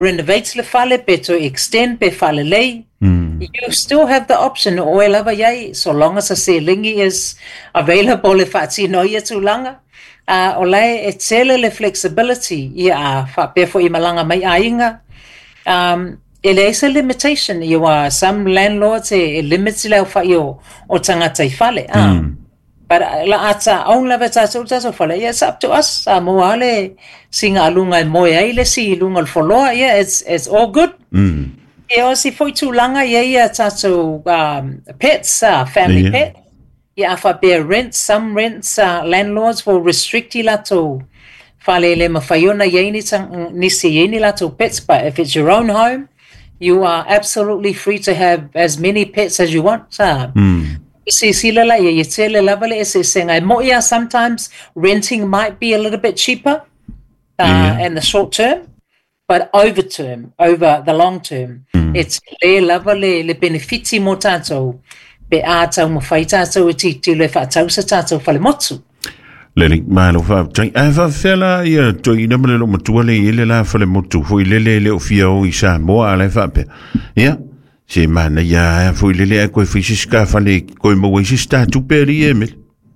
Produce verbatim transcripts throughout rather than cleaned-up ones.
renovate le fale, pe to extend pe fale lei, Mm. you still have the option o e lava yai, so long as a selingi is available if atsi no ia tulanga. Uh, o lai e tele le flexibility ia a whapefo i malanga mai ainga. Um, It is a limitation. You are some landlords e limits leo whai o, o tangata I whale. Ah. Mm. But la ata on lava tata tata whale. Yeah, it's up to us. Uh, Moa le singa alunga moe eile si lunga wholoa. Yeah, it's it's all good. Mm. Yeah, o si foi tūlanga ia ia tato um, pets, uh, family Yeah. pet. Yeah, if I bear rent, some rents, uh, landlords will restrict I lato whale le mawhaiona ieni tang nisi ieni lato pets. But if it's your own home, you are absolutely free to have as many pets as you want. Uh, Mm. Si sila la ye tele level is saying mo yeah, sometimes renting might be a little bit cheaper uh, Yeah. in the short term, but over term, over the long term, Mm. it's le level le le benefiti mo tato be a tau mo fai tato e titi le fa tau sa tato fale motu. Lele malo fa tai a fa fela ia to ina mele lo matua le ile la fa le motu foi lele le ofia o isa mo ale fa pe ia se mana ia foi lele ko fisiska fa le ko mo wisi sta tu peri emil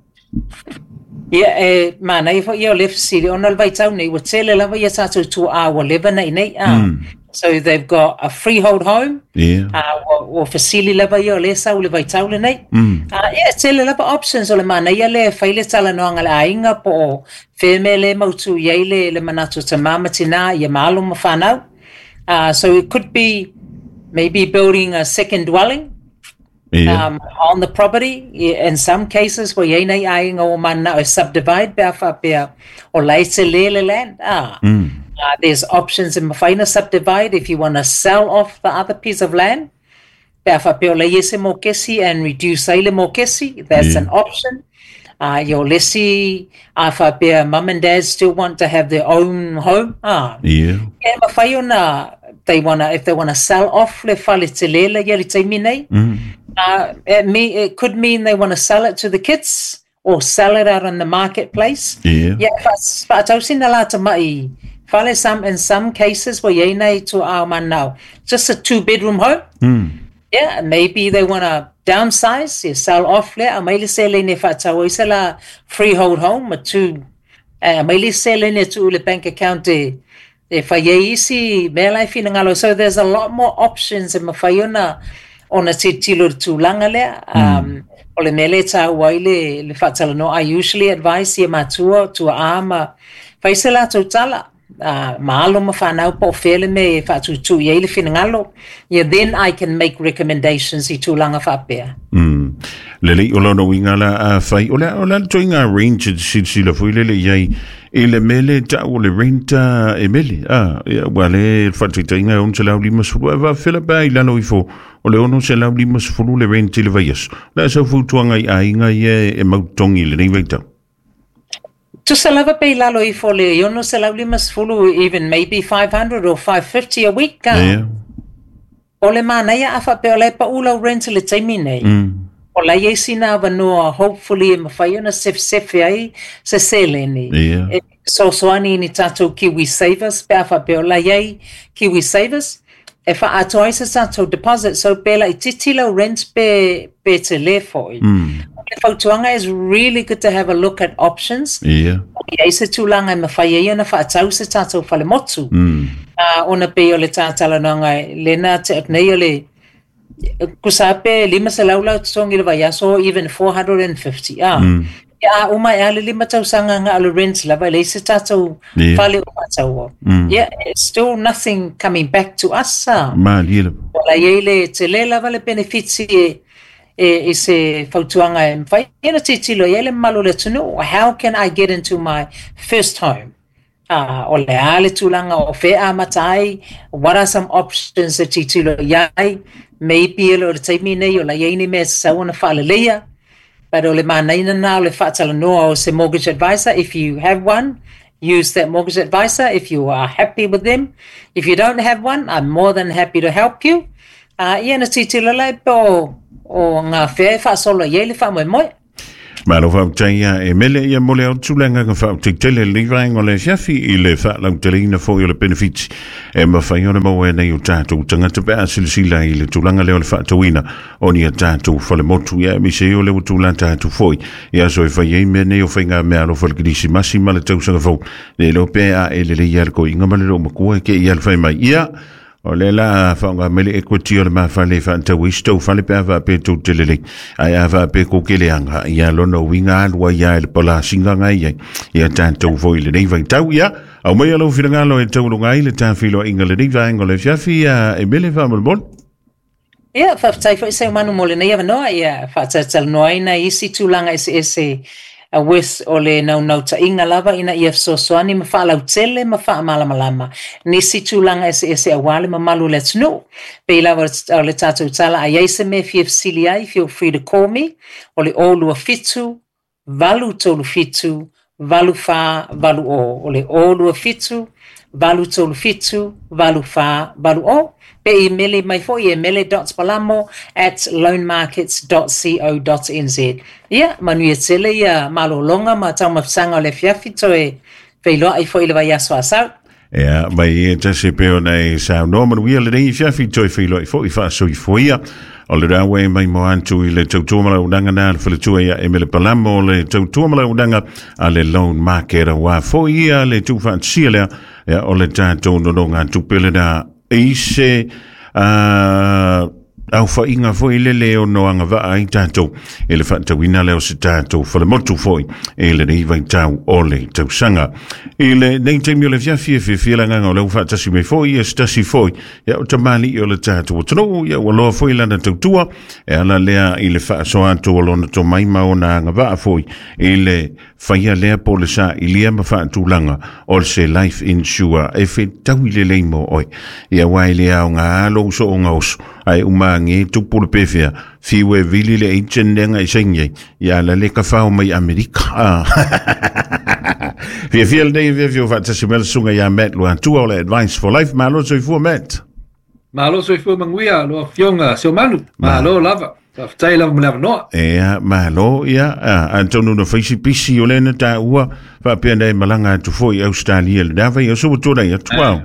Yeah, eh, mana i fo ia le fsili ona le vai tau nei wa tele lava ia tato tu a wa leva nei nei ah. So they've got a freehold home. ia Uh, o fasili lava ia o le sau le vai tau le nei. Mm. Uh, yeah, tele lava options o le mana ia le whaile tala noanga le ainga po o wheme le mautu iei le le manatu ta mama tina ia malo ma whanau. Uh, so it could be maybe building a second dwelling ia um, on the property. Yeah, in some cases where iei nei ainga o mana o subdivide bea wha bea o leite le le land. Ah. Mm. Uh, there's options in Mawhaina subdivide if you want to sell off the other piece of land. Pea whapeo le yese mo kesi and reduce aile mo kesi. That's Yeah. an option. Uh, your lesi, uh, whapea mum and dad still want to have their own home. Ah. ia Yeah, Mawhaiona, they wanna, if they want to sell off le whale te lela ia li teimi nei. Mm. Uh, it, me, it could mean they want to sell it to the kids or sell it out in the marketplace. ia Yeah, whaatausina la ta mai. Whale some, in some cases where ye nei to our man now, just a two bedroom home. Mm. Yeah, maybe they want to downsize, yeah, sell off le, a maili se le ne whaatau isa la freehold home, a two, a maili se le ne tu le bank account e, e whaie isi mea lai whina ngalo. So there's a lot more options in mawhaiona ona te tilo tu langa lea. Um, o le mele ta wai le, le whaatala no, I usually advise ye matua to a ama whaise la tau tala. Uh, maalo ma whanau po whele me whaatu tu i eile whina ngalo. Yeah, then I can make recommendations I tūlanga whapea. Mm. Lele o lona winga la a fai o la o la toinga range si si la foi lele yai e le mele ta o le renta e mele ah ia wale fatu toinga on se la lima su va fela ba i la no ifo o le ono se la lima su le renta le vaias la sa fu tuanga i ainga ye e mautongi le nei veita Tu se lava pe lalo I fo le iono se lau lima sfulu, even maybe five hundred or five fifty a week. Uh. ia O le mana ia awha pe o le pa ula rent le taimi nei. mm O la ye sina vanua, hopefully e mawhaiona sef sefe ai se sele ni. ia E, so soani ni tatou Kiwi Savers, pe awha pe o la ye Kiwi Savers. E wha atoa isa tatou deposit, so pe la I titilo rent pe, pe te le foi. mm Le whautuanga is really good to have a look at options. ia Ia se tūlanga e mawhai ia na whaatau se tātou whale motu. mm Uh, ona pe o le tātala noanga lena te aknei o le kusape lima se laulau tongi le vai aso even four hundred fifty. Ah. Mm. Ia uma e ale lima tau sanga nga alu rent lava le se tātou Yeah. whale o matau. Mm. Yeah, it's still nothing coming back to us. Ah. ma liela Ola iei le te le lava le benefits e e, e se whautuanga e mwhai. Ina titilo iei le malu le tunu. How can I get into my first home? Uh, o le ale tūlanga o whea matai. What are some options that titilo iai? Maybe o le taimi nei o la iei ni mea sa wana whaalelea. But o le manaina na o le whaatala noa o se mortgage advisor. If you have one, use that mortgage advisor if you are happy with them. If you don't have one, I'm more than happy to help you. Uh, ia na titilo lai po o ngā whea e whaasolo iei le wha moe moe. Ma lo fa taia e mele ia mole o tulanga ka fa tele living o le fiafi i le fa la telina fo i le benefits e ma fa yona mo e nei o tatu tanga te ba silsila i le tulanga le o le fa tawina o ni tatu fa le motu ia mi se o le tulanga tatu foi ia so e fa ye me nei o fainga me alo fa grisi massima le tau sanga fo le lo pe a e le ia ko inga ma le lo ko ke ia le fa mai ia o le la whaunga mele equity o le mawhale whanta wisto whale pe awa pe tau telele ai awa pe ko keleanga ia lono winga alua ia le pala singa ngai ia ia tātou foi le nei vai tau ia au mai alo whirangalo e tau lungai le tāwhilo inga le nei vai ngole fiafi e mele whamalbon. Ia, whaftai fo i se manu mo le nei awa noa ia whatatal noa ina isi tūlanga ese ese a wes o le nau nau ta inga lava ina i F S O S O ani ma wha lau tele ma wha malama lama. Nisi tūlanga ese ese a wale ma malu let's know. Pe lava o le tātou tala a yaise me fi fsili ai, feel free to call me. O le olua fitu, valu tolu fitu, valu wha, valu o. O le olua fitu, valu tolu fitu, valu wha, valu o. Pe i mele mai fo i e mele.palamo at loanmarkets dot co dot n z. Ia, manu e tele ia malolonga ma tau mafsanga o le fiafi to e whailoa i fo i le vai aso asau. Ia, mai e tase peo nei sao no manu ia le nei fiafi to e whailoa i fo i whaaso i fo ia. O le rawe mai mo antu i le tautuamala udanga na le whaletua ia e mele palamo le tautuamala udanga a le loan market a wa fo ia le tūwhaatsia lea ia o le tātou nononga tupele na eise uh, au whainga foi le leo no anga wa ai tātou e le whaatawina leo se tātou whale motu foi e le nei vai tau o le tau sanga e le nei teimi o le fiafi e whiwhialanga o leo whaatasi me foi e stasi foi e o tamali o le tātou o tano e o loa foi lana tautua e ala lea i le whaaso atu o lona to maima o na anga wa foi e le whaia lea po le sa i lia ma whaatulanga o le se life insure e whi tau i le leimo oi e a wai lea o ngā alo so o ngā osu ai umangi tupu le pefea fiwe vili le eitsenenga i sengye ia la le kafao mai Amerika fia fia le nei fia fia fatasi mele sunga ia Matt lua tua o le advice for life malo so i fua Matt malo so i fua manguia lua fionga seo manu malo lava tai lava mlava noa ea malo ia antonu na faisi pisi o lena ta ua fa pia nei malanga tu foi Australia le dava ia so tona ia tuau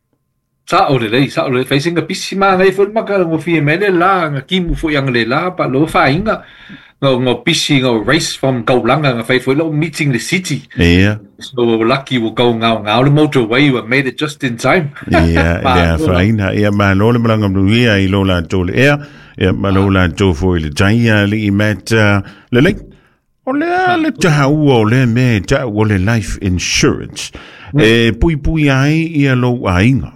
sa o le lei sa o le facing pisi ma ngai fo ma ka ngo fi mele la nga kimu fo yang le la pa lo fa inga ngo ngo pisi ngo race from Kaulanga nga fai fo lo meeting the city yeah so lucky we go ngau ngau the motorway we made it just in time yeah yeah fine yeah ma lo le malanga mluia i lo la tole yeah yeah ma lo la to fo le taia le i met le le o le le ta o le me ta o le life insurance e pui pui ai i lo ainga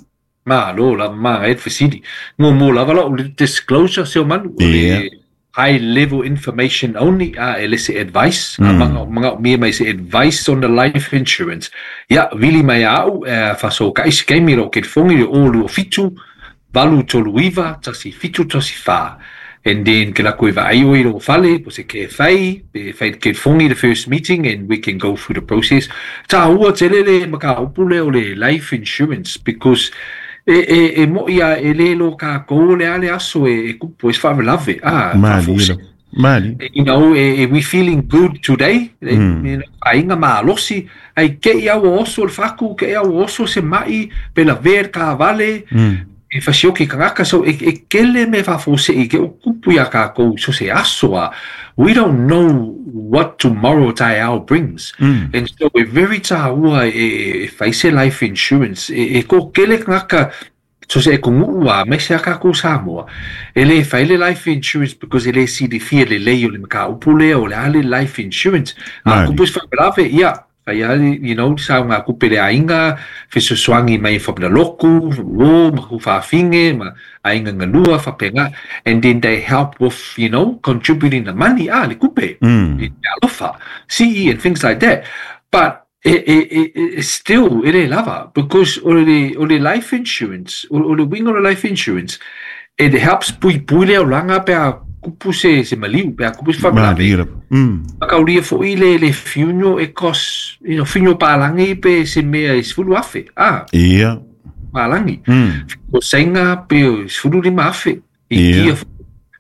ma lo la ma et facility no mo la vala o disclosure se o manu yeah. high level information only a uh, illicit advice mm. mga mga me mai se advice on the life insurance ya really mai au uh, fa so ka isi kemi ro ke fongi o lu fitu valu toluiva tasi fitu tasi fa and then ke la koiva ai o ro fale po se ke fai pe fai ke fongi the first meeting and we can go through the process ta ua telele maka upule o le life insurance because e e e mo ia e le lo ka ko le ale aso e kupo is fa love ah mali mali you know e, we feeling good today mm. ainga ma losi ai ke ia o oso el faku ke ia o oso se mai pe la ver ka vale mm. e fasio ki kanga so e, e kele me fa fose e ke kupo ia ka ko so se aso we don't know what tomorrow tai out brings mm. and so we're very taua e face life insurance e, e ko kele ngaka so se ko ngua me se ka ko samoa ele faile life insurance because ele si di fie le leio le ka upule o le ale life insurance a ko pus fa brave ia Faya, you know, sa nga kupele ainga, fiso swangi mai fa na loku, wo, ma ku fa finge, ma ainga ngalua fa penga, and then they help with, you know, contributing the money, ah, li kupe, mm. alofa, C E and things like that. But it, it, it, it still, it is lava, because or the, or the life insurance, or, or the wing or the life insurance, it helps pui pui leo langa pe a kupu se se maliu pe a kupu se famila mm ka uria fo ile le fiuno e cos you know fiuno palangi pe se me is fulu afe ah ia palangi mm o senga pe is fulu di mafe i ia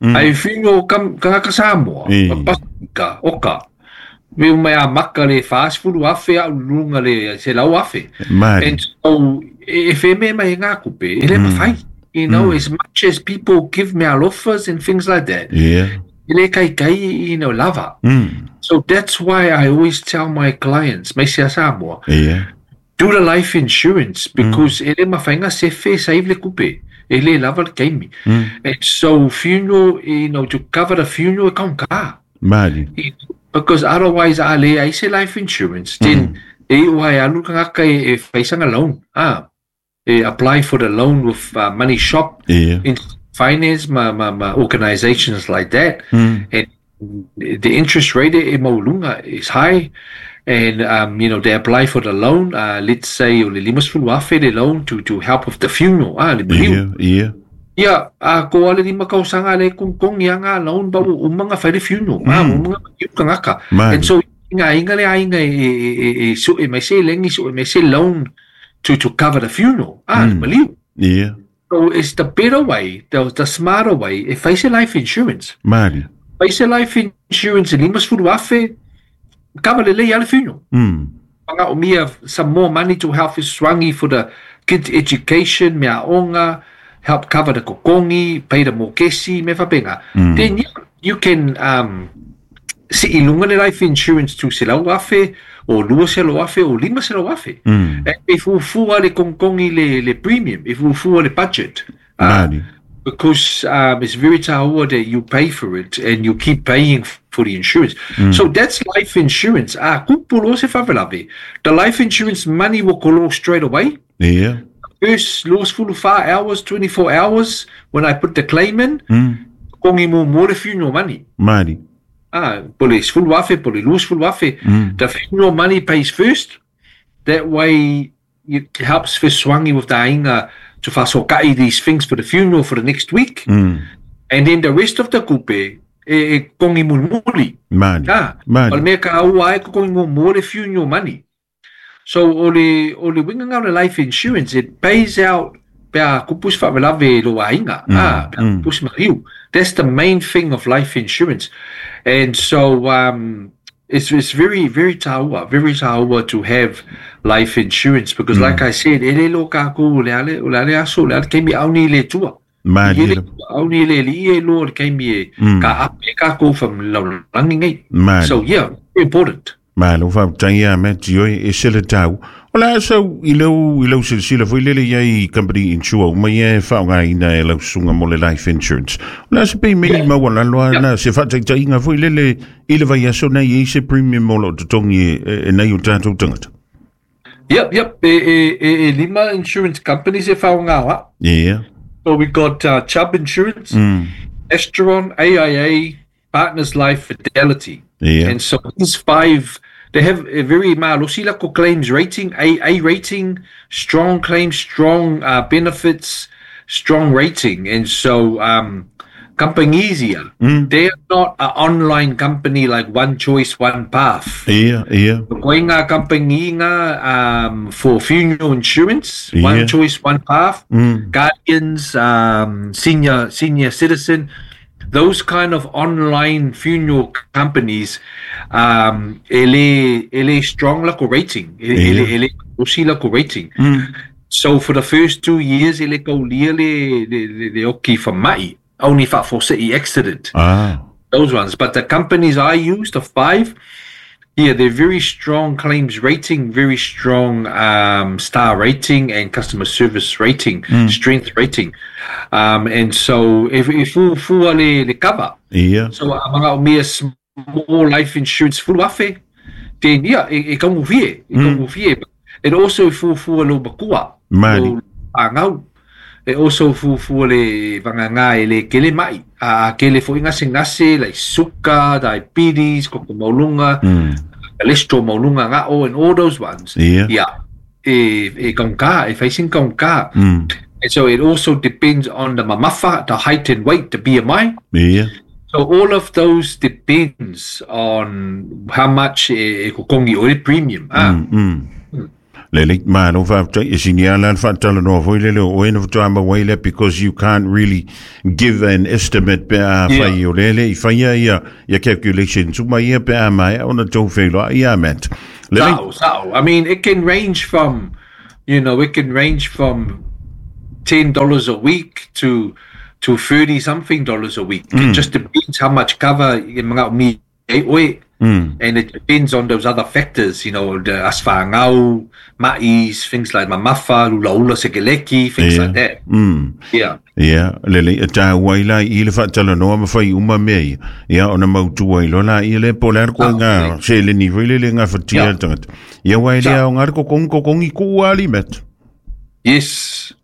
Ai whino kam kangaka Samoa. Pasika, oka. Me mai a maka le fast food afe a lunga le se lau afe. And so e fe me mai ngā kupe, e le mawhai. You know, as much as people give me our offers and things like that. Yeah. Ele kai kai, you know, lava. So that's why I always tell my clients, mai se Samoa. Yeah. Do the life insurance because mm. ele mawhainga se fe save le kupe. Ele lava le kaimi. Mm. And so funeral, you know, to cover the funeral account ka. Mari. Because otherwise, ale I say life insurance. Then, e wai alu kangaka e faisanga loan. Ah, e apply for the loan with uh, Money Shop. Yeah. In finance, ma, ma, ma organizations like that. Mm. And the interest rate e maulunga is high. And, um, you know, they apply for the loan. Uh, let's say, o le limas fulu afe the loan to, to help with the funeral. Ah, le yeah, yeah. Yeah, a ko ale lima kausanga le kung kung yanga loan ba umanga fa le funeral. Ah, umanga yu kangaka. And so, inga inga le inga e e so e may say lengi so e may say loan to to cover the funeral. Ah, le maliu. Yeah. So it's the better way, the, the smarter way. If I say life insurance. Mari. If I say life insurance, limas fulu afe cover le le yale funeral. Mm. Panga o mia some more money to help his swangi for the kids' education, mea onga, help cover the kokongi, pay the mokesi, me whapenga. Mm. Then you, you can um, si ilunga le life insurance to se lau afe, o lua se lau afe, o lima se lau afe. Mm. And if u fua le kokongi le, le premium, if u fua le budget. Uh, because um, it's very taua that you pay for it and you keep paying for the insurance. Mm. So that's life insurance. Ah, kupulo se whawelawe. The life insurance money will call straight away. Yeah. First, los fulu five hours, twenty-four hours, when I put the claim in, mm. kongi mo more the funeral money. Mari. Ah, pole fulu afe, pole los fulu afe. Mm. The funeral money pays first. That way, it helps for swangi with the ainga to fasokai these things for the funeral for the next week. Mm. And then the rest of the kupe, e, e kongi mulmuli. Mari. Ah, Mari. Al meka aua e kongi mo more the funeral money. So, ole, ole wingang out the life insurance, it pays out pea kupus whawelawe lo ainga. Mm. Ah, pea mm. kupus mariu. That's the main thing of life insurance. And so, um, it's, it's very, very taua, very taua to have life insurance because, mm. like I said, ele lo kako le ale, le ale aso, le ale kemi auni le tua. Mari. Auni le li e lo kemi e ka ape kako from laulangi ngai. So, yeah, very important. Malo fa tanya me tio e sele tau. Ola so ilo ilo se sila foi lele ye company insure ma ye fa nga ina ilo sunga mo le life insurance. Ola se pe me ma wala lo na se fa tsa inga foi lele ile va yaso na ye se premium mo lo tongi e na yo tanto tangata. Yep, yep. E, e, e, lima insurance companies e fa nga wa. Yeah. So we got uh, Chubb Insurance, mm. Estron, A I A, Partners Life, Fidelity. Yeah. And so these five, they have a very malosila claims rating, A A rating, strong claims, strong uh, benefits, strong rating. And so um, Campangisia, mm. they are not an online company like One Choice, One Path. Yeah, yeah. Koinga Campanginga um, for funeral insurance, yeah. One Choice, One Path, mm. Guardians, um, senior senior citizen. Those kind of online funeral companies, um, ele ele strong local rating, ele ele osi local rating. Mm. So for the first two years, ele go liele the the oki for mai only for for city accident. Ah, those ones. But the companies I use, the five, yeah, they're very strong claims rating, very strong um, star rating and customer service rating, mm. strength rating. Um, and so if if you fu le le cover, yeah. So mga umia small life insurance fu afe, then yeah, e kau vie, e kau vie. And also fu fu lo bakua, mani, angau. E also fu fu le vanganga le kele mai, a kele fo ingase ngase like sugar, diabetes, koko maulunga, mm. cholesterol maulunga nga o and all those ones. Yeah. Yeah. E e kongka, e facing kongka. Mm. And so it also depends on the mamafa, the height and weight, the B M I. Yeah. So all of those depends on how much e kokongi o le premium. Ah. Mm, mm. Lele, man, over is in Yalan Fatala no Voile or in of Drama Wale because you can't really give an estimate per Fayo Lele, Faya, your calculations, my year per my on a toe failure, yeah, meant. So, so, I mean, it can range from, you know, it can range from ten dollars a week to to thirty something dollars a week. Mm. It just depends how much cover me. Mm. And it depends on those other factors, you know, the asfangau, mais, things like mamafa, lulaula segeleki, things yeah. like that. Mm. Yeah. Yeah, lele ta waila ile fa tala no ma fai uma me. Ya ona mau tu wailo la ile polar ko nga se le ni vile le nga fatia tangat. Ya waila ngar ko kong ko kong iku ali met. Yes.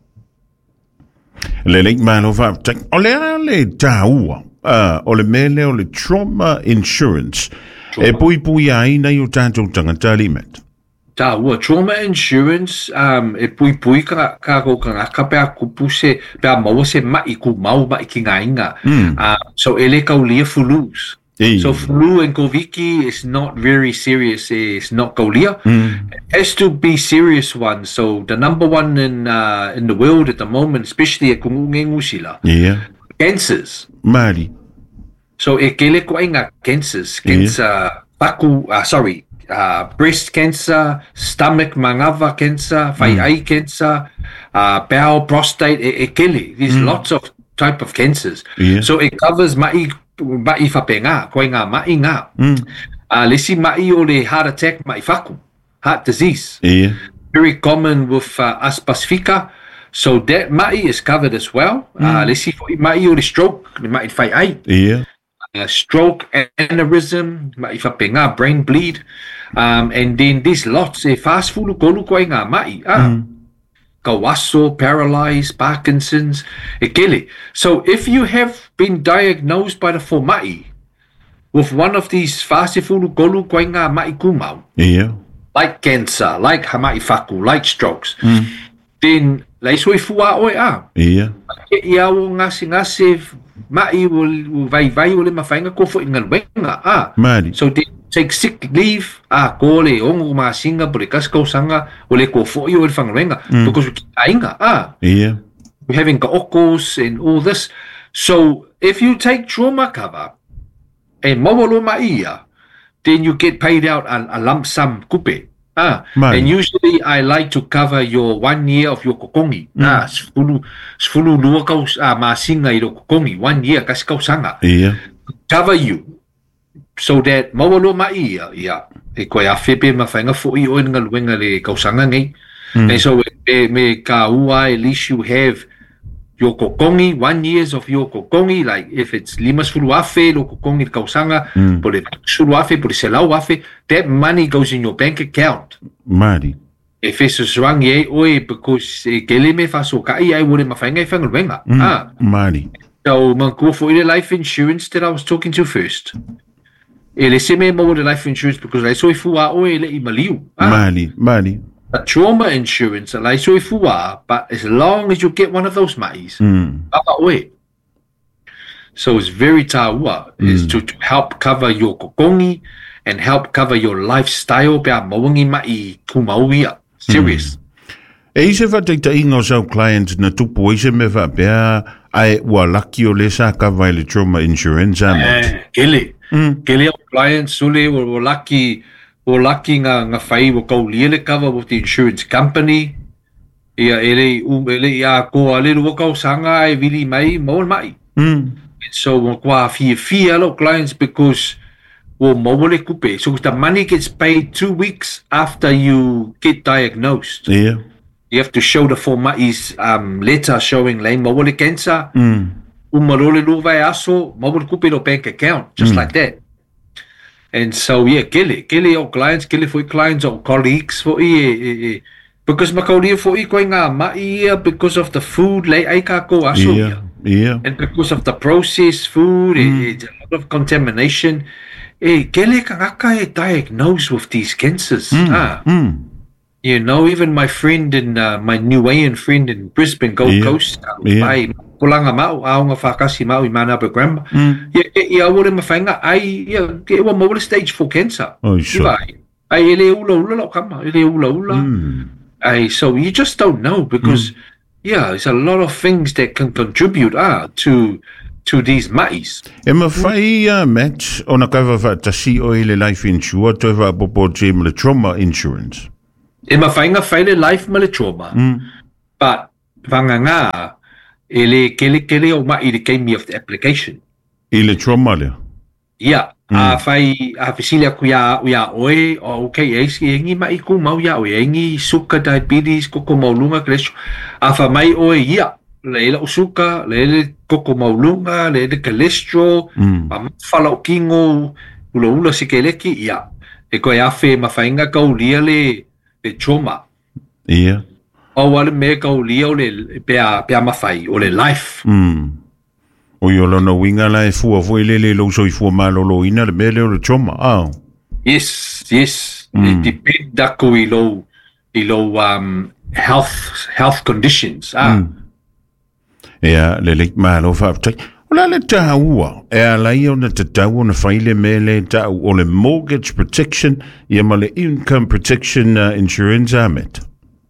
Lele mano fa tak ole le ta ua. Uh, o le mele o le trauma insurance. Trauma. E pui pui ai na yo tanto tangata limet. Ta ua trauma insurance um e pui pui ka ka ko ka ka pe kupu se pe mau se mai ku mau mai ki ngainga. Mm. Uh, so ele ka ulia fulus. Hey. So flu and COVID is not very serious. It's not kaulia. Mm. It has to be serious one. So the number one in uh, in the world at the moment, especially at Kungungengusila. Yeah. Cancers. Mari. So e kele ko inga cancers, cancer, yeah. Paku, uh, sorry, uh, breast cancer, stomach mangava cancer, fai mm. ai cancer, uh, bowel, prostate, e, e kele. There's mm. lots of type of cancers. Yeah. So it covers mai mai fapenga, ko inga mai nga. Mm. Uh, lesi mai o le heart attack, mai faku, heart disease. Yeah. Very common with uh, us Pacifica. So that mai is covered as well. Mm. Uh, let's see, mai o le stroke, mai fai ai. Yeah. Uh, stroke, aneurysm, mai fa penga, brain bleed, um, and then there's lots. E fast fulu kolu ko inga mai. Ah, mm. Kawaso, paralyzed, Parkinson's, e kele. So if you have been diagnosed by the formai with one of these fast fulu kolu ko inga mai kumau. Yeah. Like cancer, like hamai faku, like strokes. Mm. Then lai soi fua oi a. Ia. Ia o ngasi ngasi mai o vai vai o le mafainga ko fo inga wenga a. Mari. So they take sick leave a ko le ongo ma singa por kas ko sanga o le ko fo i o le fanga wenga because we ainga a. Ia. We're having okos and all this. So if you take trauma cover and mawalo maia, then you get paid out a, a lump sum kupe. Ah, and usually I like to cover your one year of your kokongi. Mm. Ah, sfulu sfulu lua kau ah masinga i kokongi one year kasi kau sanga. Yeah. Cover you so that mawalo mai ia ia e koe a fepe mawhainga fo i o nga luenga le kau sanga ngai. Mm. And so me, me ka ua at least you have your kokongi, one years of your kokongi, like if it's lima sfulu afe, lo kokongi kau sanga, mm. por le sfulu afe, por le selau afe, that money goes in your bank account. Mari. If it's a swang ye, oi, because e kele me faso ka i ai wole mawhainga i whangaluenga. Mm. Ah. Mari. So, man ko for the life insurance that I was talking to first. Ele se me mo the life insurance because I saw fua oi le i maliu. Ah. Mari, mari. A trauma insurance, like so if you are, but as long as you get one of those mais, mm. so it's very taua mm. is to, to help cover your kokongi and help cover your lifestyle. Pea mawangi mai kumauia serious. E se fa te ingo sau client na tupu e se me fa pea ai wa laki o le sa cover le trauma insurance amot. Kele, kele clients sule o laki. O laki nga nga whai o kau liele cover with the insurance company. Ia ele um ele ia ko ale ro kau sanga e vili mai mo mai. Mm. So mo kwa fia fia lo clients because wo mo le kupe. So the money gets paid two weeks after you get diagnosed. Yeah. You have to show the formais um letter showing le mo le cancer. Mm. Umarole lo vai aso mo le kupe lo bank account just mm. like that. And so, yeah, kele, kele o clients, kele for clients or colleagues for e, because makaulia for e koe ngā mai because of the food, le ai ka ko aso. Yeah, yeah. And because of the processed food, mm. it, it's a lot of contamination. E, kele ka ngaka e diagnosed with these cancers. Mm. Ah. Mm. You know, even my friend in, uh, my Niuean friend in Brisbane, Gold yeah. Coast, uh, yeah. by Pulanga mau, aonga whakasi mau i mana pa grandma. Mm. Ia, ia awore mawhainga, ai, ia, ke ewa mawore stage four cancer. Oh, sure. Iwai. Ai ele ula ula lo kama, ele ula ula. Mm. Ai, so you just don't know because, mm. yeah, there's a lot of things that can contribute ah, to to these mais. E ma fai uh, match ona kawa fa tasi o ile life insurance to va popo jim le trauma insurance. E ma fai nga fai le life ma le trauma. Mm. But vanga nga ele kele kele o mai le came of the application. Ile trauma le. Yeah. Mm. A fai a fisilia ku ya ya oe o okay es ngi mai ku mau ya oe ngi suka diabetes ko ko maulunga cholesterol. A fa mai oe ya le le usuka le le koko maulunga le le cholesterol Mm. pa fala o kingo ulo ulo sikeleki ya e ko ya fe mafainga ka ulia le le trauma Ia. o wale me ka ulia o le pea pea mafai o le life Mm. O yo lo no winga la e fua fua ile le lo so i fua malo lo ina le mele o le trauma. Ah. yes yes Mm. it depend da ko i lo i lo um health health conditions ah Mm. Ia le le malo fa tai. Ola le taua e ala i ona te tau ona whaile mele tau o le mortgage protection ia ma le income protection uh, insurance amet.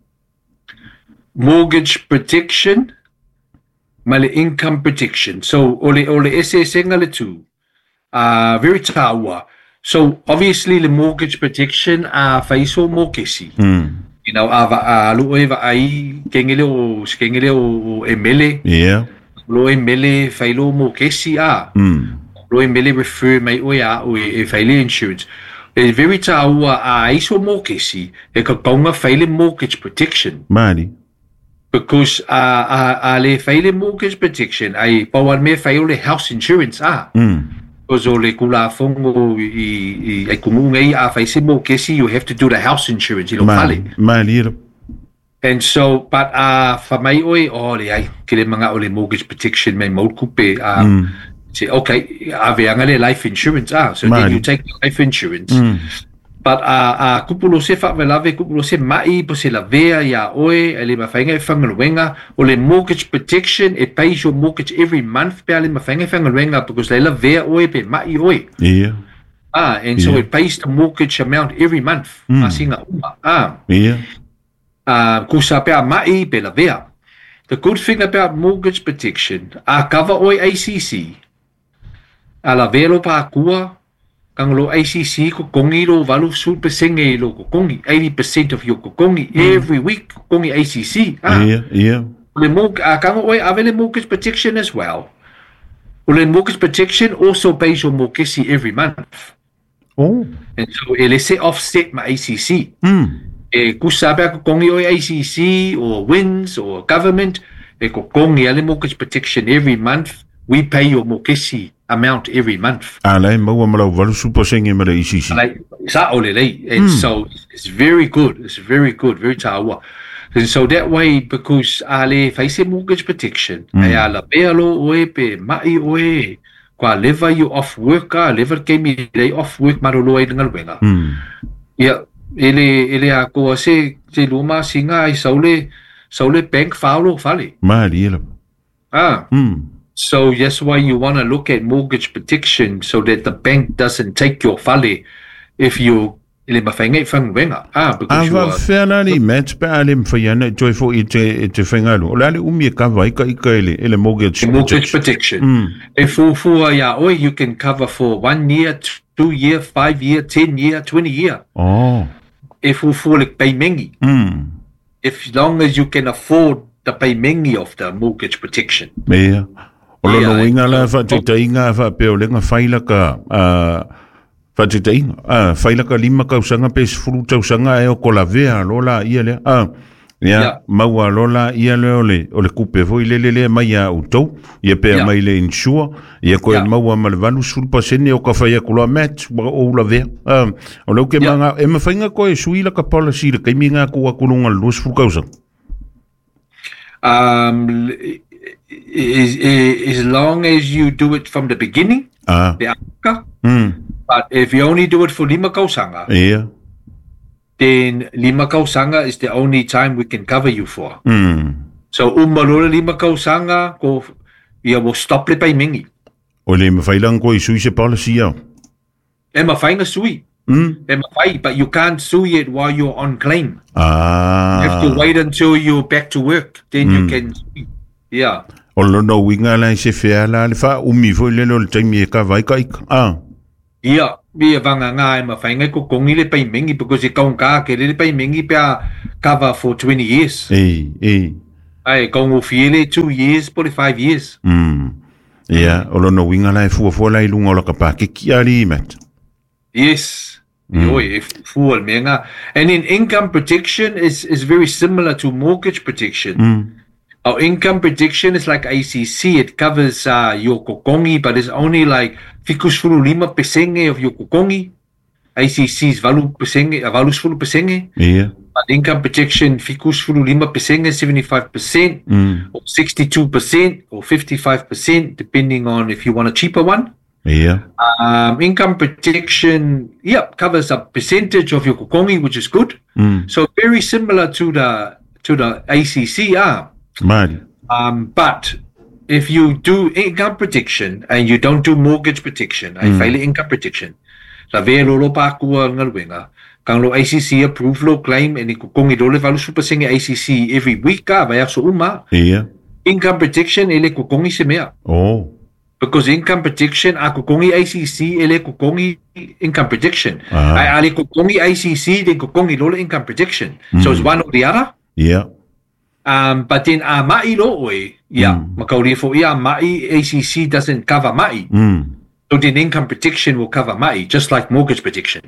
mortgage protection ma le income protection so ole ole ese senga le tu uh very tawa so obviously the mortgage protection a uh, faiso mo kesi Mm. you know ava a lu eva ai kengele o kengele o emele Yeah. lo emele failo mo kesi a Mm. lo emele refer mai o ya o e faile insurance e very tawa a iso mo kesi e ka konga faile mortgage protection Mari. because uh uh uh le faile mortgage protection ai pawan me faile house insurance ah Mm. because ole kula fongo i i ai kumu ngai a faise mo kesi you have to do the house insurance ilo Mari. fale Mari. and so but uh fa mai oi ole ai kile manga ole mortgage protection mai mo kupe uh Mm. say okay ave angale life insurance ah so Mari. then you take the life insurance Mm. but uh uh kupulo se fa velave kupulo se mai po se la vea ya oe ele ma fainga fangaluenga o le mortgage protection it pays your mortgage every month pe ale ma fainga fangaluenga because le la vea oe pe mai oe Yeah. ah and so Yeah. it pays the mortgage amount every month Mm. asinga uma ah Yeah. uh kusa pe mai pe la vea the good thing about mortgage protection a cover oe A C C ala velo pa kua kang lo A C C ko kongi lo valu sul pesenge lo ko kongi eighty percent of your ko kongi every week ko kongi A C C ah Yeah. Yeah. le mog a kang oi avele mortgage protection as well le mortgage protection also pays your mortgage every month Oh. and so ele se offset my A C C Mm. e kusabe ko kongi oi A C C or wins or government e ko kongi ale mortgage protection every month we pay your mortgage amount every month Ala e maua malau walu supo senge mara I C C. like sa ole lei and so it's very good it's very good very tawa and so that way because ale face mortgage protection ai ala pelo oe pe mai oe kwa lever you off work ka lever ke mi lay off work marolo ai ngal wenga Mm. ya ele ele a ko se se luma singa ai saule saule bank faulo fale Mari ela. ah Mm. so that's why you want to look at mortgage protection so that the bank doesn't take your fale if you ele mafainga fang wenga ah because you Ava are whena ni match pe ale mwhaiana joy fo i te, i te whengalu. O lale umi e kawa ika ika ele, ele mortgage mortgage protection. protection. Mm. E fu fu ya oi you can cover for one year, two year, five year, ten year, twenty year. Oh. E fu fu le paymengi. Mm. If long as you can afford the paymengi of the mortgage protection. Mea. O Yeah, lono inga la I- whatita inga wha peo lenga whaila ka uh, whatita inga. Uh, whaila ka lima kausanga pe sifuru tausanga e o kola vea lola ia le. Uh, Ia, Yeah. maua lola ia le ole, ole kupe foi le le le mai a utou, ia pea Yeah. mai le insua, ia koe Yeah. maua ma le valu sulpa sene o ka whaia kuloa match, wa o ula vea. Um, o lau ke Yeah. manga, e ma whainga koe suila ka policy le kaimi ngā kua kulunga luas fulkausang. Um, as, as long as you do it from the beginning, Ah, the aka, mm, but if you only do it for lima kausanga, ia, then lima kausanga is the only time we can cover you for. mm. So umalora lima kausanga ko ia will stop le paymengi. O le ma whailang koe sui se policy au. E ma whainga sui. Mm. E mawhai, but you can't sue it while you're on claim. Ah. You have to wait until you're back to work. Then you can sue. Yeah. O lono winga la se fea la le fa umi foi le lo le taimi e ka vai ka ika. Ah. Ia, ia vanga ngā e mawhainga ko kongi le pai mengi, because e kaung kā ke le pai mengi pia cover for twenty years. Ei, ei. Ai, kaung o fiele two years, forty-five years. Mm. Ia, o lono winga la e fua fua la i lunga o la ka pa ke ki ari mat. Yes. Mm. Oi, e fua menga. And in income protection is is very similar to mortgage protection. Mm. Our income protection is like A C C. It covers uh, your kokongi, but it's only like fikus fulu lima pesenge of your kokongi. A C C is valu pesenge, uh, valus fulu pesenge. Yeah. But income protection, fikus fulu lima pesenge, seventy-five percent, Mm. or sixty-two percent, or fifty-five percent, depending on if you want a cheaper one. Yeah. Um, income protection, yep, covers a percentage of your kokongi, which is good. Mm. So very similar to the to the A C C. Ah. Mari. Um, but if you do income protection and you don't do mortgage protection, I Mm. fail income protection. La ve lolo pa kua ngalwenga. Kang lo A C C approve lo claim and ku kongi dole valu super singe A C C every week ka vai so uma. Yeah. Income protection ele ku kongi se mea. Oh. Because income protection a ku kongi A C C ele ku kongi income protection. Ah. Ai ale ku kongi A C C then ku kongi dole income protection. So it's one or the other. Yeah. Um, but then a mai lo oe, yeah, Mm. makauri fo ia mai A C C doesn't cover mai. Mm. So then income protection will cover mai, just like mortgage protection.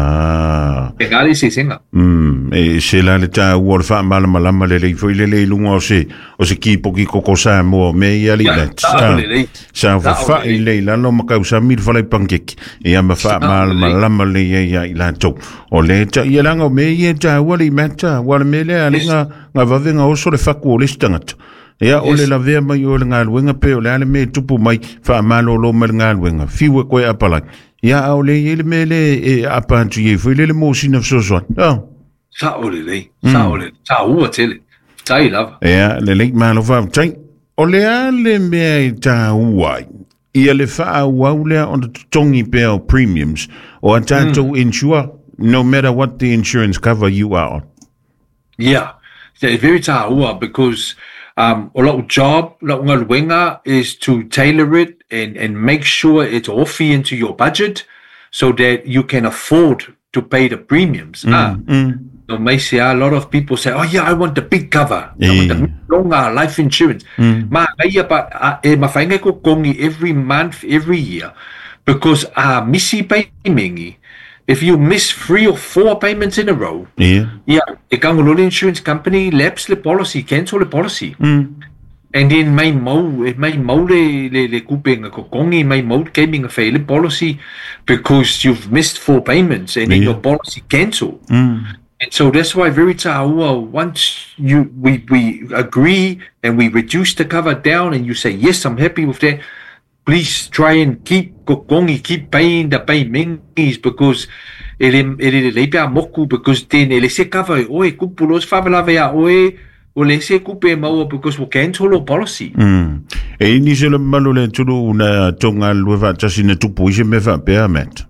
Ah. E ngāre se senga. Mm. E se la le ta ua fa mala malama le le foi le le lunga o se o se ki poki koko sa mo me ia li Ia, let. ta ole lei. Sa fa Ta fa ole i le la no makau sa mi fa le pankeki. E ama fa Ta mala ole lei. malama le ia ia i la to. O le ta ia langa o me ia ta ua li mata ua le me le ali nga nga vavenga o so le faku o le stangata. Ia o le la vea mai o le ngā luenga pe o le ale me tupu mai wha malo lo mai ngā luenga. Fiwe koe apalai. Ia au le ele me le e apantu ye fwe le le mo sina fsoswan. Ah. Sa ole lei. Sa ole. Sa ua tele. Ta i lava. Ia le leit malo wha tai. O le ale mea i tā uai. Ia le wha au lea on the tongi pe o premiums. O a tātou insure, no matter what the insurance cover you are on. Yeah. It's very ta ua because um, a lot of job, a lot of ngaluenga is to tailor it and, and make sure it's offi into your budget so that you can afford to pay the premiums. Ah. Mm. So may say a lot of people say, oh yeah, I want the big cover. I want Yeah. the longer life insurance. Ma ngaya pa uh, e mawhainga ko kongi every month, every year. Because uh, misi paymengi, if you miss three or four payments in a row, Yeah. yeah, the Kangololi insurance company lapse the policy, cancel the policy. Mm. And then may mau, eh, may mau le, le, le kupenga ko kongi, may mau gaming a fail policy because you've missed four payments and then Yeah. your policy cancel. Mm. And so that's why very ta'aua, once you we we agree and we reduce the cover down and you say, yes, I'm happy with that, please try and keep kokongi, keep paying the payments because ele ele le pia moku because then ele se cover oe kupulos favelave a oe o le se kupe mau because we cancel our policy. Mm. E ini se le malu le tulu una tonga lueva tasina tupu ise me fa pea met.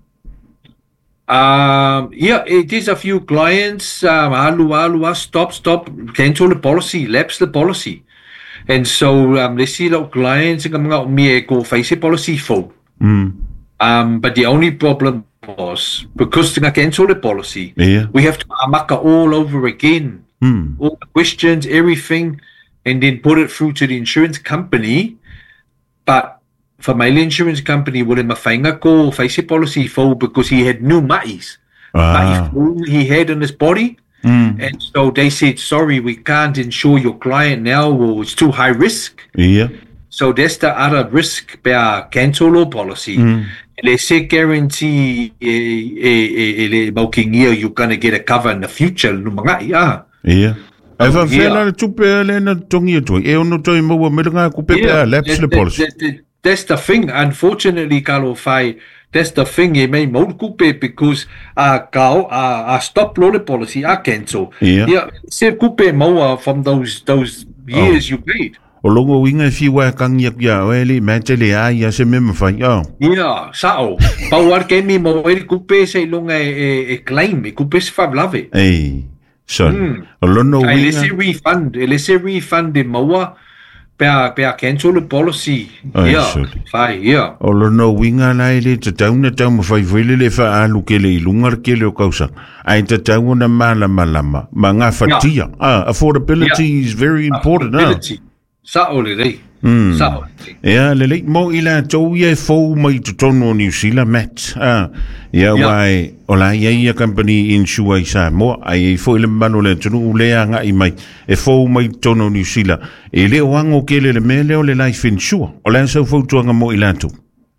Um, yeah, it is a few clients, um, alu, alu, ah, stop, stop, cancel the policy, lapse the policy. And so, um, they see a lot of clients, and mga me go face a policy full. Mm. Um, but the only problem was, because they cancel the policy, Yeah. we have to amaka all over again. Mm. All the questions, everything, and then put it through to the insurance company. But for my insurance company, well, my finger ko face a policy full because he had new mais. Ah. Mais he had in his body. Mm. And so they said, sorry, we can't insure your client now, or it's too high risk. Yeah. So that's the other risk by cancel or policy. Mm. They say guarantee eh, eh, eh, about year you're going to get a cover in the future. No mga iya. Yeah. E fa yeah. fela le tupe le na tongi tu. E ono toi mo me nga ku pe Yeah, lapse le that- policy. that- that- That's the thing. Unfortunately, Carlo Fai, that's the thing. You may more coupe because uh, kau uh, uh, stop loan policy, uh, cancel. Yeah. Yeah. Say coupe more from those those years you paid. o longo winga fi wa kang yak ya o ele mentally ai ya se mem fa ya ya sao pa war ke mi mo e kupe se longa e e claim e kupe se fa lave ei so o lono winga ele se refund ele se refund de moa per per cancel the policy ya fai ya o lono winga na ele te tauna tauma fai vele le fa alu ke le lungar ke le kausa ai te tauna mala malama manga fatia ah affordability is very important ah Sao le rei. Mm. Sao. Yeah, le le mo ila tau ye fo mai to tono New Zealand Matt. Ah. Yeah, Yeah. why ola ye ye company insure sa mo ai fo le mano le tunu le anga i mai e fo mai tono New Zealand. E le wango ke le mele o le life insure. Ola so fo tuanga mo ila tu.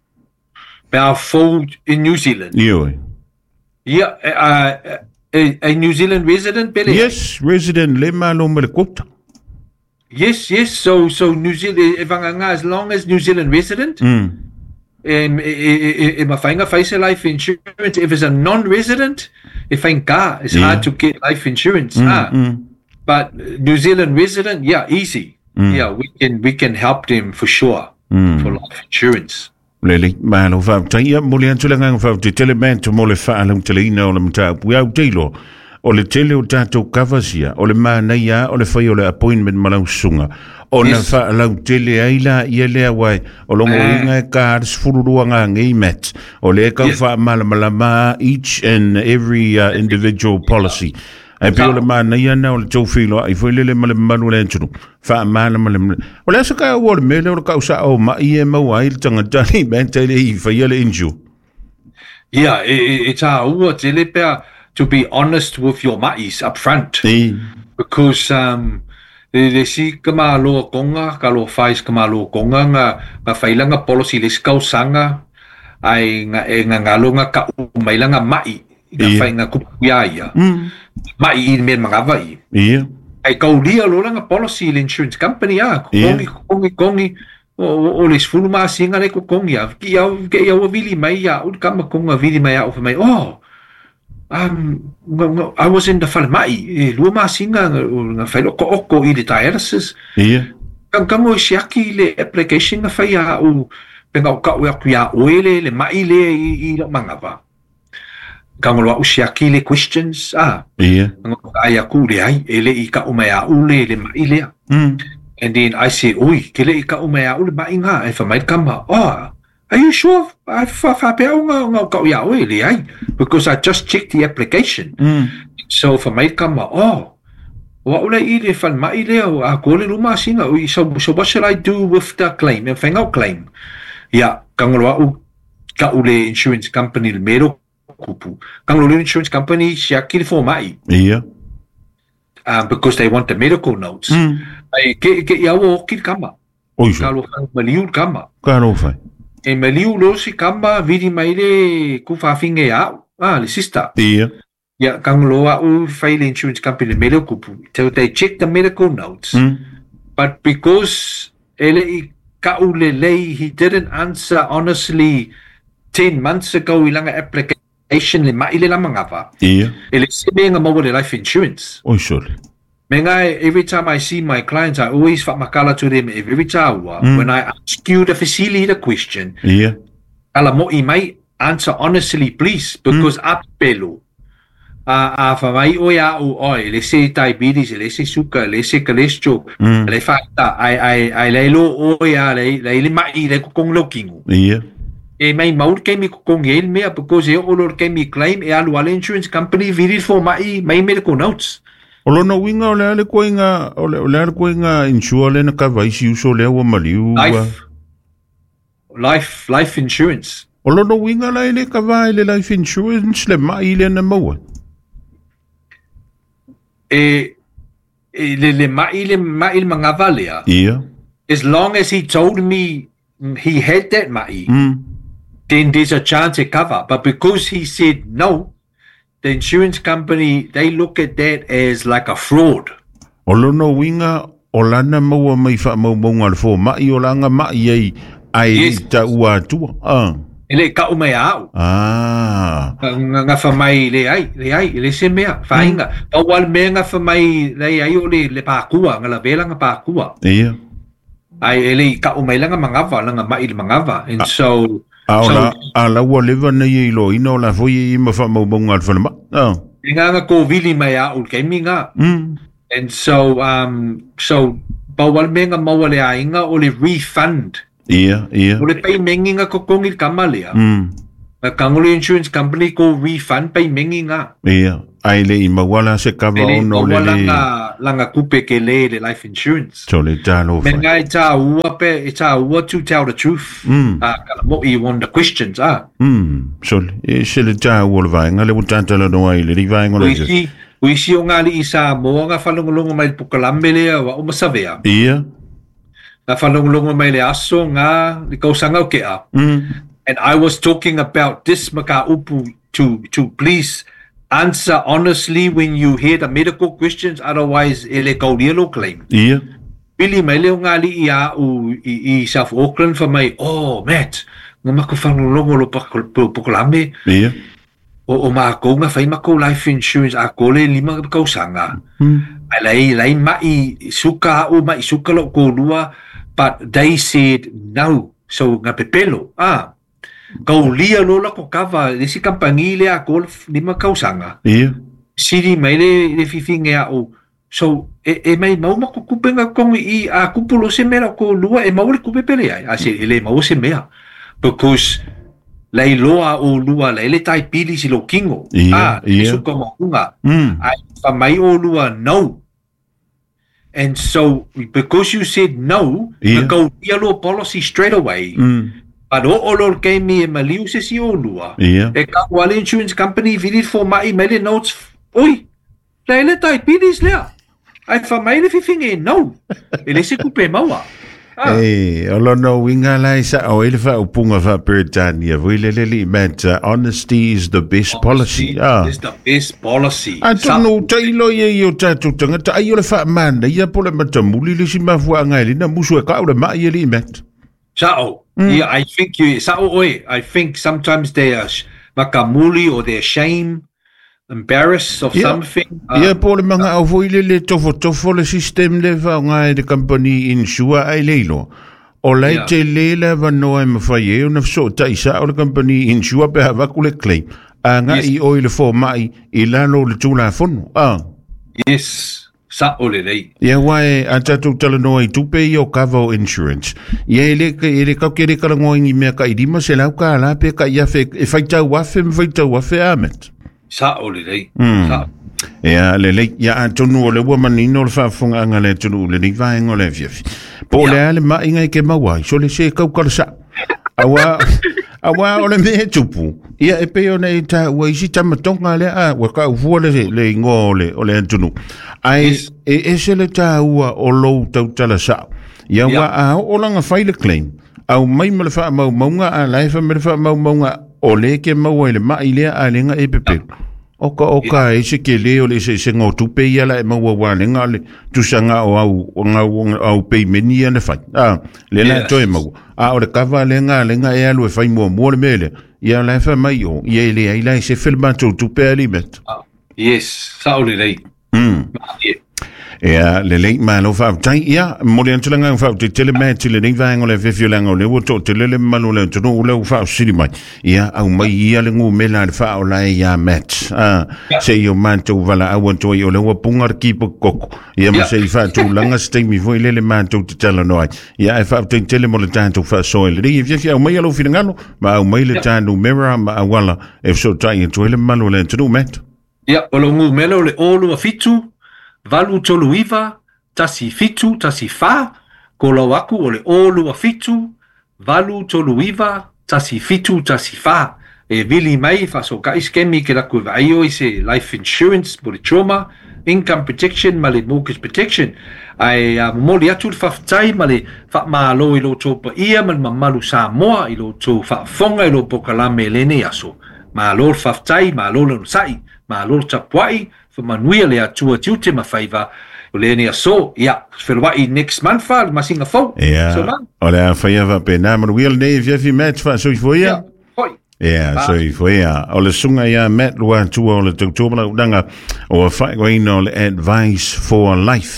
Our food in New Zealand. Yo. Yeah, uh, a, a New Zealand resident, Billy? Yes, resident le malo me le kota. Yes, yes. So, so New Zealand, if I'm as long as New Zealand resident, Mm. um, if I find a face life insurance, if it's a non-resident, if I'm car, it's Yeah. hard to get life insurance. Mm, ah. mm. But New Zealand resident, yeah, easy. Mm. Yeah, we can we can help them for sure Mm. for life insurance. Lele malo fa taya mole antula ngang fa te telemento mole fa alam telina o le mta pu au telo o le tele o tato kavasia o le mana ia o le fai o le appointment malau sunga o na Yes. fa alau tele aila ia le awai o longo Ah. inga e cards fururua nga ngai met o le kau Yes. fa malama each and every uh, individual policy ai pe o le mana ia na o le tau filo ai foi lele male manu le ntunu fa mana male o le sa ka o le mele o le kausa o ma ia mau ai le tanga tani mentele i fa ia le inju Yeah, it, it, it's a ua tele pea to be honest with your ma'is up front. i Because um, le, le si ka māloa konga, ka lo fais ka māloa konga, nga, nga whailanga policy le skausanga, ai nga, e nga ngalonga ka umailanga mai, nga Ia. whai nga kupuia ia. mm Mai i me mangawa i. ia Ai kaulia lo langa policy le insurance company a, Ia. kongi, kongi, kongi, o, o, o les fulu maa singa le ko kongi a, ki au, ki au a vili mai a, ud kama konga vili mai a, o mai, oh, um, nga, nga, I was in the whale mai, e lua maa singa, nga, nga whailo ko oko i le dialysis, ia kang kango siaki le application nga whai a, o, penga o ka ue aku ia oele, le mai le i, i la mangawa. Kango loa o siaki le questions, ah, ia kango ai aku le ai, ele i ka umai a ule le mai lea. mm And then I say, oi, ke le i ka umai a ule mai ngā, e whamai kama, oh, are you sure? I whapea o ngā, ngā ka ui a ue le ai, because I just checked the application. mm So whamai kama, oh, wa ule i le whan mai leo, a kore luma singa, ui, so, so what should I do with the claim, and whangau claim? Ia, kangaroa u, ka ule insurance company le mero kupu. Kangaroa insurance company, siaki le fo mai, ia um, because they want the medical notes. mm Ai, ke, ke ia o ki kama. oiso Ka lo whang maliu kama. karo fai E maliu lo si kama vidi mai le ku whawhinge au. Ah, le sister. ia Ia, kangaroa u whai le insurance company le medical kupu. So they check the medical notes. mm But because ele i ka ule lei, he didn't answer honestly ten months ago i langa application le mai le lamangava. ia Ele se me nga maua le life insurance. oiso Me ngai, every time I see my clients, I always whamakala to them every time. Mm. When I ask you the facility the question, ia ala mo i mai answer honestly, please, because mm. apelo. A a whamai o ia o oi, le se diabetes, le se suka, le se cholesterol, Mm. le whaita, ai ai ai le lo o ia, le le le mai le kukong lo kingu. ia E mai maur ke mi kukong el mea, because e o lor ke mi claim, e alu ala insurance company virid for mai, mai medical notes. o lona winga o le ale koinga o le o le ale koinga insure le na ka vai si uso le wa maliu Life, life, life insurance. o lona winga la ile ka vai le life insurance le mai le na maua E, e le le mai le mai le mga valea. ia As long as he told me he had that mai, mm then there's a chance to cover. But because he said no, the insurance company, they look at that as like a fraud. o lona winga o lana maua mai fa mau mau ngal fo mai o langa mai ai ai Yes. ta ua tua ah Ele ka umai au. ah Nga nga whamai le ai, le ai, le se mea, whainga. Pa wal mea nga whamai le ai o le, le pākua, nga la vela nga pākua. ia ai ele ka o mai langa mangava langa mai le mangava and so ala ala wa leva na ye lo ino la fo ye ma fa mo bonga fa ma ah nga ko vili mai a ul kaiminga mm and so um so ba wal menga mo wale a inga o le refund ia ia o le pay menginga ko kongi kamalia mm a Kangole Insurance Company ko refund pay menginga ia ai le ma wala se ka va no le langa langa kupe ke le le life insurance so le talo fa menga ta ua pe ta ua to tell the truth mm ah kala mo I want the questions ah mm so e se le ta wol va nga le tanta la no ai le va nga le si we si o ngali isa mo nga falongolongo mai pukalambe le wa o masavea ia nga falongolongo mai le aso nga le kausanga o ke a mm and I was talking about this maka upu to to please answer honestly when you hear the medical questions, otherwise ele kaulielo claim. Yeah. Pili mai leo ngali ia u I South Auckland for my oh Matt ngama ko fanulongo lo pokolame. Yeah. O o ma ko nga fai mako life insurance a ko le lima ko sanga. Hmm. Ai lai mai suka o mai suka lo ko lua, but they said no. So nga pepelo ah kau lia lo la ko kava desi kampangi le a ko lima kau sanga ia siri mai le le fifinge a o so e, e mai mau ma ko kupenga kong I a kupulo se mera ko lua e mau le kupepele ai a se ele mau se mea because lai loa o lua lai le tai pili si lo kingo ah ia so como unga mm ai fa mai o lua no. And so because you said no yeah. the kau yellow policy straight away mm but o olo ke mi e maliu se si o lua yeah. e ka wale insurance company virit for mai mele notes oi la ele tai pidis lea ai fa mai le fifinge no ele se kupe maua ah. Eh, olo no winga lai sa o ele fa upunga fa Britannia wile leli meant uh, honesty is the best honesty policy ah is the best policy I don't know tailo ye yo tatu tanga ta yo le fa manda ia pole matamuli le sima fu anga le na musu ka o le mai ele meant Sao. Mm. Yeah, I think you. Sao oi. I think sometimes they are makamuli or they're shame, embarrassed of yeah. something. Uh, yeah, pole manga au foi le le tofo tofo le system le va nga de company insure ai leilo. O lai yeah. te le le va no ai mafai e una so ta isa o le company insure pe va ku le claim. Anga yes. I o le fo mai I la no le tula fonu. Ah. Yes. Sa ole lei. Ia wae a tatu tala noa I tupe I o kava o insurance. Ia ele ele kau kere kala ngoingi mea ka irima se lau ka ala pe ka ia fe e whaitau wafe me whaitau wafe amet. Sa ole lei. Mm. Sa. Ia le lei ia a tonu o le ua manino le whaafunga anga le tonu le ni vaengo le fiafi. Po le ale ma inga I ke mawai so le se kau kala sa. Awa awa o le me tupu. Ia e pe ona I ta ua isi tamatonga le a wa ka ufua le le ingo le o le tonu. Ai yes. e ese le ta ua o lou tau tala sa. Ia wa a o langa fai le claim. Au mai me le wha mau maunga a laifa me le wha mau maunga o le ke mau ele ma I lea a lenga e pepe. Oka oka yeah. ese ke le o le se se ngau tupe ia la e mau wa lenga le tusanga o au o ngau au pei meni ane fai. Ah, le la to e mau. A o le kava lenga lenga e alu e fai mua mua le mele. Ia laifa mai o. Ia ele ai lai se filma tu tupe alimet. Yes, sa o le lei. Mm. Ia le lei ma lo fa tai ia mo le antulanga fa te tele me tele nei va ngole fe fiolanga le wo to tele le manu le to no le fa siri mai ia au mai ia le ngu me la fa o la ia match ah se yo manto vala a wonto yo le wo pungar ki po koko ia mo se fa tu langa ste mi vo le le manto te tele no ia e fa te tele mo le tanto fa so le ia fi au mai lo finangalo ma au mai le tanto mirror ma wala e so tai to le manu le to no met ia o lo ngu melo le olu a fitu valu tolu iva, tasi fitu, tasi fa, ko lau aku o le olu a fitu, valu tolu iva, tasi fitu, tasi fa. E vili mai fa so ka iskemi ke la kuva aio I se life insurance, mo le trauma, income protection, ma le mortgage protection. Ai uh, moli atu le whaftai, ma le wha maalo I lo tōpa ia, ma le mamalu Samoa, I lo tō whaafonga, I lo pokalame lene aso. Maalo le whaftai, maalo le sai, maalo le tapuai, for manuia le atua tiute ma faiva o le ne so ia felwai next month fa masinga fo yeah. So man o le faiva pena ma wheel ne via fi match fa so foi ia foi yeah so foi ia o le sunga ia met lo atua o le toktoba danga o fa going o le advice for life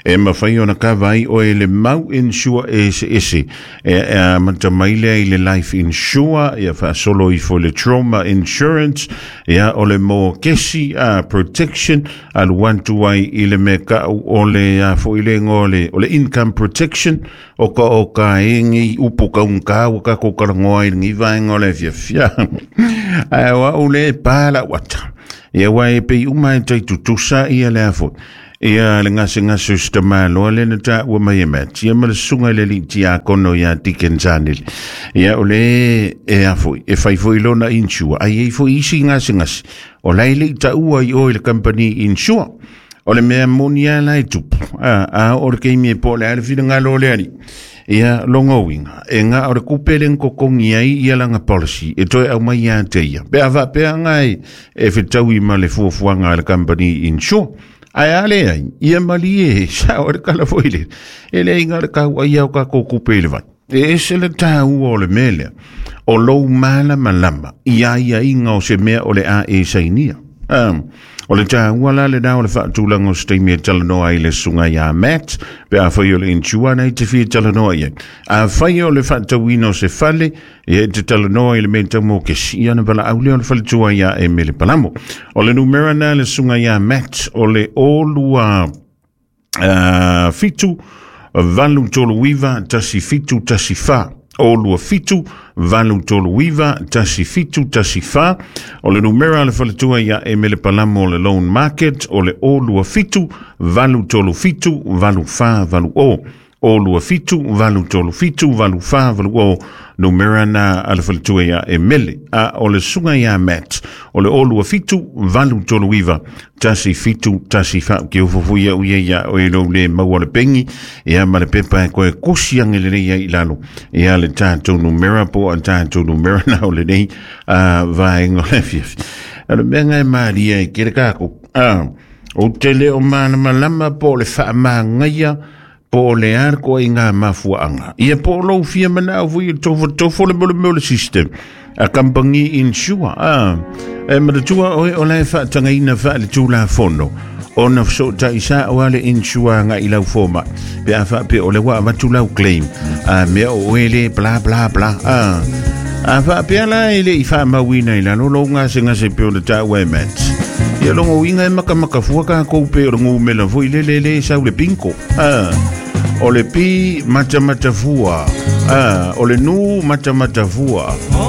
e mawhai o na kawai o e le mau insure e se ese e a matamaile i le life insure ia wha solo i fo le trauma insurance ia o le mo kesi a protection al wantu ai i le me ka o le a fo i le ngole o le income protection o ka o ka ingi upo ka unka o ka ko karangoa i ngi vai ngole fia fia a wa o le pala wata ia wa e pe umai tai tutusa ia le afo ia le ngase ngase sistema lo le nata wa mai mat ia mal sunga le li tia kono ya tikenzanil ia ole e afo e fai foi lo na insure ai e foi isi ngase ngase o lai le ta ua i o le company insure o le mea monia lai tupu a a o le keimi e po le ale fina ngalo le ani ia longo winga e nga o le kupele nkokongi ai ia langa policy e toi au mai ia te ia pe ava pe ngai e fitau i ma le fuafuanga le company insure ai ale ai ia mali e sa o le kala foile e le inga le kau ai au ka kupele va e se le tau o le mele o lou mala malama ia ia inga o se mea o le a e sainia um o le tau wala le nao le whaatulanga o steimia talanoa i le sunga ia mat pe a whai o le inchuana i te fia talanoa i a whai o le whaatawina o se fale e te talanoa i le menta mo ke siana wala aule o le whale tua ia e mele palamo o le numera na le sunga ia mat o le olua uh, fitu valu tolo wiva tasi fitu tasi fa o lua fitu valu tolu wiva tasi fitu tasi fa o le numera le faletua ia e mele palamo le loan market o le o lua fitu valu tolu fitu valu fa valu o o lua fitu valu tolu fitu valu fa valu o numera na ale faletua ia e mele a o le sunga ia mat o le o lua fitu valu tolu wiva tasi fitu tasi fa ki ufufuia uia ia o e lo le maua le pengi ia ma le pepa e koe kusiang ele nei ai lalo ia le tātou numera po a tātou numera na o le nei uh, vai ngole fiaf alo menga e maria e kere kako uh, o tele o mana malama po le wha maangaia po le arko i ngā mafuanga ia po lo fia mana o fui tofo tofo le mole mole system a kampangi insure ah e maratua o o lai fa tanga ina fa le tula fono ona so ta isa o ale insure nga i lau foma pe a fa pe o le wa matu lau claim a me o ele bla bla bla ah a fa pe ala ele i fa mawina ila no lo nga se nga se pe o le ta wemet ia longo winga e maka maka fuaka ko pe o ngu mela foi le le le sa le pinko ah o le pi mata mata fua ah o le nu mata mata fua